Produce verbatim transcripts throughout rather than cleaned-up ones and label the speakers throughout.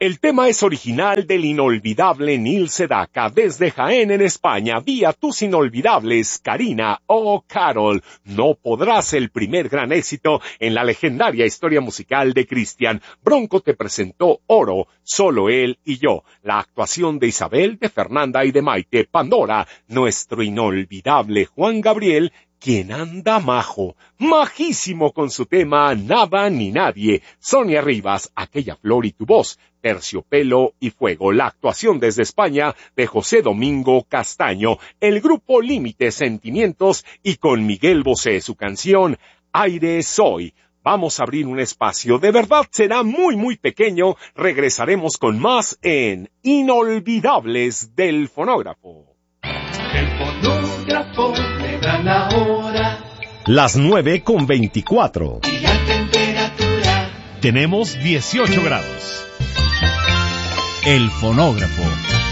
Speaker 1: El tema es original del inolvidable Neil Sedaka desde Jaén en España vía tus inolvidables Karina o Carol. No podrás el primer gran éxito en la legendaria historia musical de Cristian. Bronco te presentó Oro, Solo él y yo. La actuación de Isabel, de Fernanda y de Maite. Pandora, nuestro inolvidable Juan Gabriel, quien anda majo, majísimo con su tema Nada ni Nadie. Sonia Rivas, Aquella flor y tu voz. Terciopelo y Fuego. La actuación desde España de José Domingo Castaño. El grupo Límite Sentimientos y con Miguel Bosé su canción Aire Soy. Vamos a abrir un espacio. De verdad será muy muy pequeño. Regresaremos con más en Inolvidables del Fonógrafo.
Speaker 2: El fonógrafo le da la hora.
Speaker 1: Las nueve con veinticuatro.
Speaker 2: Y la temperatura.
Speaker 3: Tenemos dieciocho grados. El fonógrafo.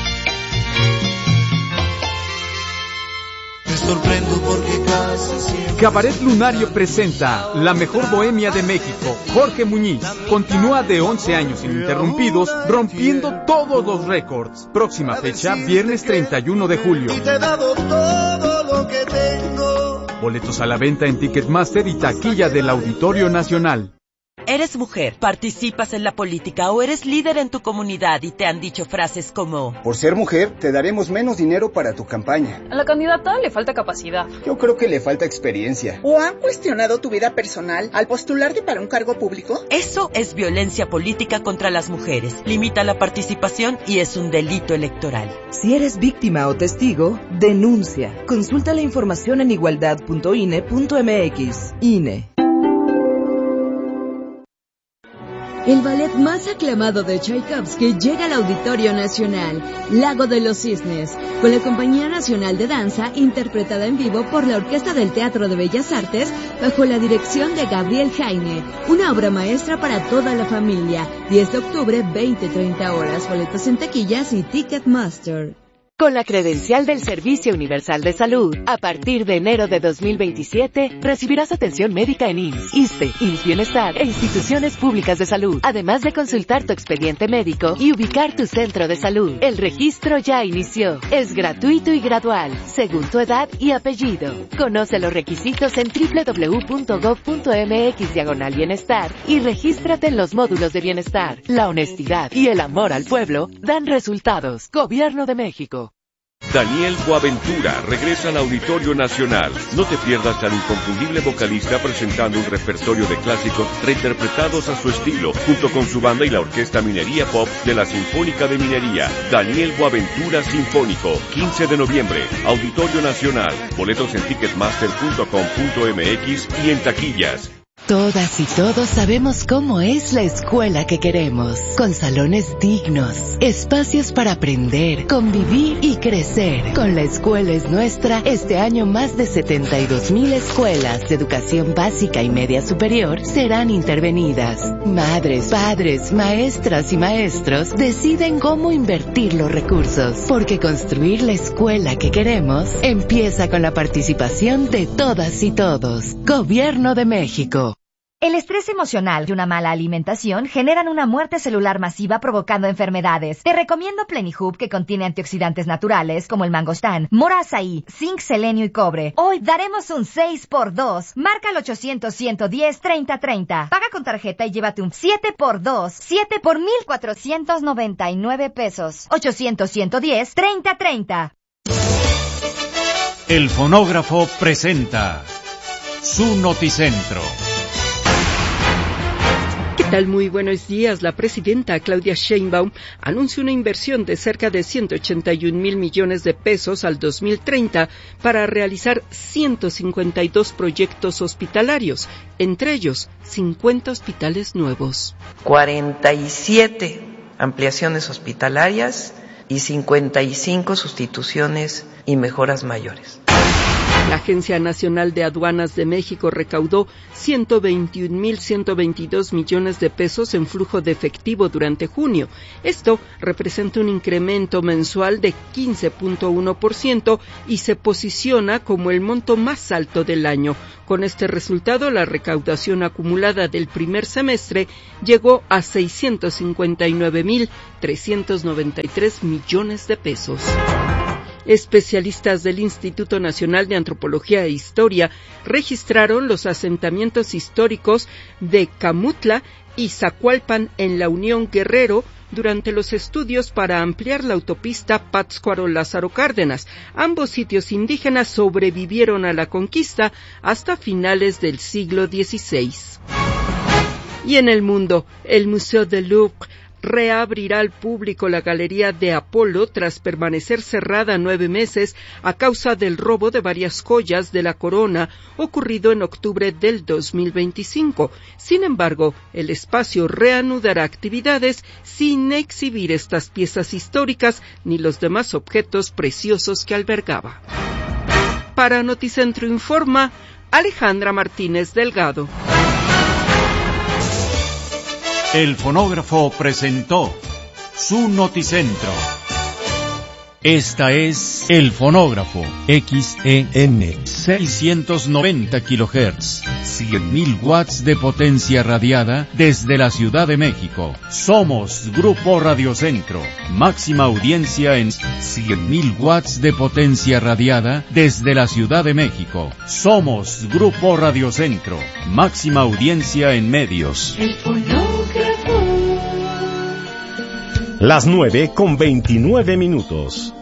Speaker 2: Me sorprendo porque casi siempre...
Speaker 4: Cabaret Lunario presenta La Mejor Bohemia de México. Jorge Muñiz continúa de once años ininterrumpidos, rompiendo todos los récords. Próxima fecha, viernes treinta y uno de julio.
Speaker 2: Y te he dado todo lo que tengo.
Speaker 4: Boletos a la venta en Ticketmaster y taquilla del Auditorio Nacional.
Speaker 5: ¿Eres mujer, participas en la política o eres líder en tu comunidad y te han dicho frases como:
Speaker 6: por ser mujer, te daremos menos dinero para tu campaña?
Speaker 7: A la candidata le falta capacidad.
Speaker 6: Yo creo que le falta experiencia.
Speaker 8: ¿O han cuestionado tu vida personal al postularte para un cargo público?
Speaker 5: Eso es violencia política contra las mujeres. Limita la participación y es un delito electoral.
Speaker 9: Si eres víctima o testigo, denuncia. Consulta la información en igualdad punto i n e punto m x. I N E.
Speaker 10: El ballet más aclamado de Tchaikovsky llega al Auditorio Nacional, Lago de los Cisnes, con la Compañía Nacional de Danza, interpretada en vivo por la Orquesta del Teatro de Bellas Artes, bajo la dirección de Gabriel Jaime. Una obra maestra para toda la familia. diez de octubre, veinte a treinta horas. Boletos en taquillas y Ticketmaster.
Speaker 11: Con la credencial del Servicio Universal de Salud, a partir de enero de dos mil veintisiete, recibirás atención médica en I M S S, ISSSTE, I M S S Bienestar e instituciones públicas de salud, además de consultar tu expediente médico y ubicar tu centro de salud. El registro ya inició. Es gratuito y gradual, según tu edad y apellido. Conoce los requisitos en doble u doble u doble u punto gob punto m x diagonal bienestar y regístrate en los módulos de bienestar. La honestidad y el amor al pueblo dan resultados. Gobierno de México.
Speaker 12: Daniel Boaventura regresa al Auditorio Nacional. No te pierdas al inconfundible vocalista presentando un repertorio de clásicos reinterpretados a su estilo, junto con su banda y la Orquesta Minería Pop de la Sinfónica de Minería. Daniel Boaventura Sinfónico, quince de noviembre, Auditorio Nacional. Boletos en ticketmaster punto com punto m x y en taquillas.
Speaker 11: Todas y todos sabemos cómo es la escuela que queremos, con salones dignos, espacios para aprender, convivir y crecer. Con La Escuela es Nuestra, este año más de setenta y dos mil escuelas de educación básica y media superior serán intervenidas. Madres, padres, maestras y maestros deciden cómo invertir los recursos, porque construir la escuela que queremos empieza con la participación de todas y todos. Gobierno de México.
Speaker 13: El estrés emocional y una mala alimentación generan una muerte celular masiva provocando enfermedades. Te recomiendo Plenihub, que contiene antioxidantes naturales como el mangostán, mora azaí, zinc, selenio y cobre. Hoy daremos un seis por dos. Marca el ochocientos, ciento diez, treinta treinta. Paga con tarjeta y llévate un siete por dos. siete por mil cuatrocientos noventa y nueve pesos. ochocientos, ciento diez, treinta treinta.
Speaker 3: El fonógrafo presenta su noticentro.
Speaker 14: ¿Qué tal? Muy buenos días. La presidenta Claudia Sheinbaum anunció una inversión de cerca de ciento ochenta y un mil millones de pesos al dos mil treinta para realizar ciento cincuenta y dos proyectos hospitalarios, entre ellos cincuenta hospitales nuevos.
Speaker 15: cuarenta y siete ampliaciones hospitalarias y cincuenta y cinco sustituciones y mejoras mayores.
Speaker 14: La Agencia Nacional de Aduanas de México recaudó ciento veintiún mil ciento veintidós millones de pesos en flujo de efectivo durante junio. Esto representa un incremento mensual de quince punto uno por ciento y se posiciona como el monto más alto del año. Con este resultado, la recaudación acumulada del primer semestre llegó a seiscientos cincuenta y nueve mil trescientos noventa y tres millones de pesos. Especialistas del Instituto Nacional de Antropología e Historia registraron los asentamientos históricos de Camutla y Zacualpan en la Unión Guerrero durante los estudios para ampliar la autopista Pátzcuaro-Lázaro Cárdenas. Ambos sitios indígenas sobrevivieron a la conquista hasta finales del siglo dieciséis. Y en el mundo, el Museo del Louvre reabrirá al público la Galería de Apolo tras permanecer cerrada nueve meses a causa del robo de varias joyas de la corona ocurrido en octubre del dos mil veinticinco. Sin embargo, el espacio reanudará actividades sin exhibir estas piezas históricas ni los demás objetos preciosos que albergaba. Para Noticentro informa Alejandra Martínez Delgado.
Speaker 3: El fonógrafo presentó su Noticentro. Esta es El Fonógrafo, X E N seiscientos noventa kilohertz, cien mil watts de potencia radiada desde la Ciudad de México. Somos Grupo Radiocentro, máxima audiencia en cien mil watts de potencia radiada desde la Ciudad de México. Somos Grupo Radiocentro, máxima audiencia en medios.
Speaker 2: El fonógrafo.
Speaker 1: Las nueve con veintinueve minutos.